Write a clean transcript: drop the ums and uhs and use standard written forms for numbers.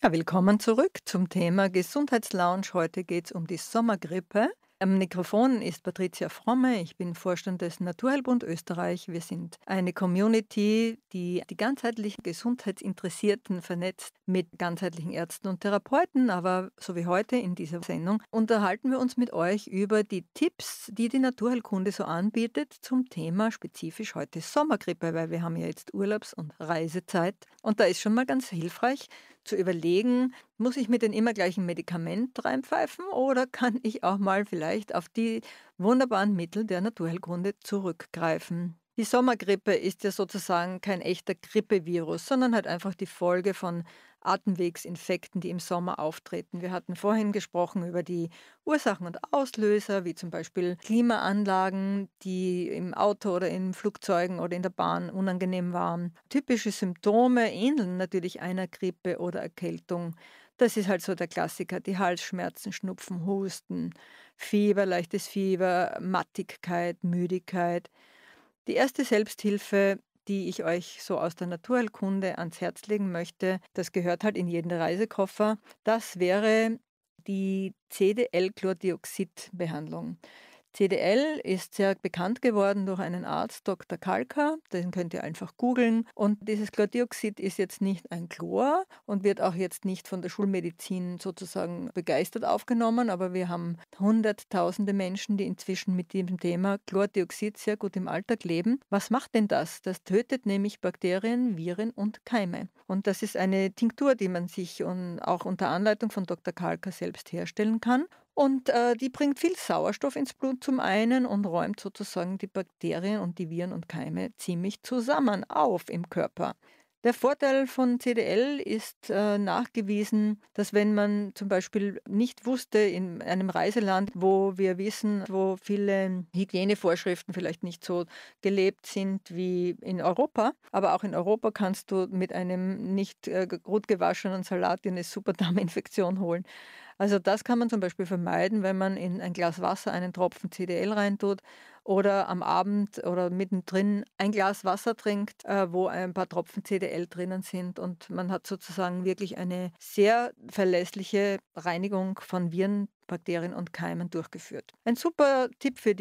Ja, willkommen zurück zum Thema Gesundheitslounge. Heute geht es um die Sommergrippe. Am Mikrofon ist Patricia Fromme. Ich bin Vorstand des Naturheilbund Österreich. Wir sind eine Community, die die ganzheitlichen Gesundheitsinteressierten vernetzt mit ganzheitlichen Ärzten und Therapeuten. Aber so wie heute in dieser Sendung unterhalten wir uns mit euch über die Tipps, die die Naturheilkunde so anbietet zum Thema spezifisch heute Sommergrippe, weil wir haben ja jetzt Urlaubs- und Reisezeit. Und da ist schon mal ganz hilfreich zu überlegen, muss ich mir denn immer gleich ein Medikament reinpfeifen oder kann ich auch mal vielleicht auf die wunderbaren Mittel der Naturheilkunde zurückgreifen? Die Sommergrippe ist ja sozusagen kein echter Grippevirus, sondern halt einfach die Folge von Atemwegsinfekten, die im Sommer auftreten. Wir hatten vorhin gesprochen über die Ursachen und Auslöser, wie zum Beispiel Klimaanlagen, die im Auto oder in Flugzeugen oder in der Bahn unangenehm waren. Typische Symptome ähneln natürlich einer Grippe oder Erkältung. Das ist halt so der Klassiker, die Halsschmerzen, Schnupfen, Husten, Fieber, leichtes Fieber, Mattigkeit, Müdigkeit. Die erste Selbsthilfe, die ich euch so aus der Naturheilkunde ans Herz legen möchte, das gehört halt in jeden Reisekoffer, das wäre die CDL-Chlordioxid-Behandlung. CDL ist sehr bekannt geworden durch einen Arzt, Dr. Kalka, den könnt ihr einfach googeln. Und dieses Chlordioxid ist jetzt nicht ein Chlor und wird auch jetzt nicht von der Schulmedizin sozusagen begeistert aufgenommen, aber wir haben hunderttausende Menschen, die inzwischen mit dem Thema Chlordioxid sehr gut im Alltag leben. Was macht denn das? Das tötet nämlich Bakterien, Viren und Keime. Und das ist eine Tinktur, die man sich auch unter Anleitung von Dr. Kalka selbst herstellen kann. Und die bringt viel Sauerstoff ins Blut zum einen und räumt sozusagen die Bakterien und die Viren und Keime ziemlich zusammen auf im Körper. Der Vorteil von CDL ist nachgewiesen, dass wenn man zum Beispiel nicht wusste in einem Reiseland, wo wir wissen, wo viele Hygienevorschriften vielleicht nicht so gelebt sind wie in Europa, aber auch in Europa kannst du mit einem nicht gut gewaschenen Salat dir eine Superdarminfektion holen. Also das kann man zum Beispiel vermeiden, wenn man in ein Glas Wasser einen Tropfen CDL reintut oder am Abend oder mittendrin ein Glas Wasser trinkt, wo ein paar Tropfen CDL drinnen sind und man hat sozusagen wirklich eine sehr verlässliche Reinigung von Viren, Bakterien und Keimen durchgeführt. Ein super Tipp für